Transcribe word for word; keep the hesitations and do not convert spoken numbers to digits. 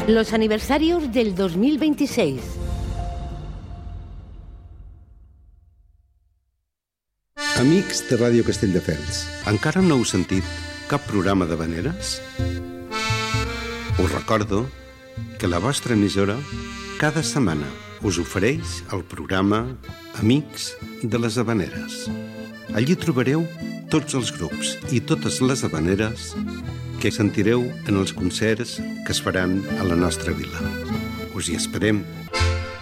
Los aniversarios del dos mil veintiséis. Amics de Ràdio Castelldefels, encara no heu sentit cap programa d'havaneres? Us recordo que la vostra emissora cada setmana us ofereix el programa Amics de les Havaneres. Allí trobareu tots els grups i totes les havaneres que sentireu en els concerts que es faran a la nostra vila. Us hi esperem.